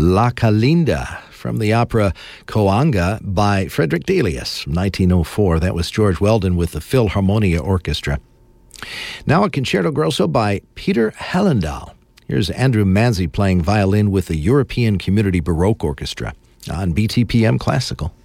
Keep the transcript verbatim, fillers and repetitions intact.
La Calinda from the opera Coanga by Frederick Delius from nineteen oh four. That was George Weldon with the Philharmonia Orchestra. Now a concerto grosso by Peter Hellendahl. Here's Andrew Manzi playing violin with the European Community Baroque Orchestra on B T P M Classical.